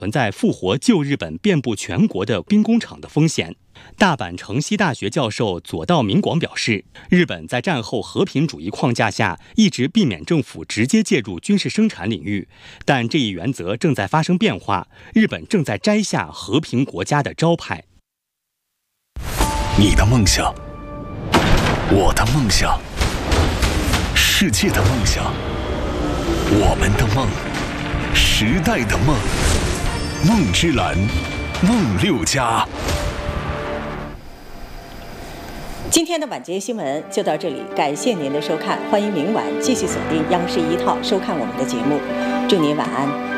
存在复活旧日本遍布全国的兵工厂的风险。大阪城西大学教授佐道明广表示，日本在战后和平主义框架下一直避免政府直接介入军事生产领域，但这一原则正在发生变化，日本正在摘下和平国家的招牌。 你的梦想，我的梦想，世界的梦想，我们的梦，时代的梦，梦之蓝，梦六家。 今天的晚间新闻就到这里，感谢您的收看，欢迎明晚继续锁定央视一套收看我们的节目，祝您晚安。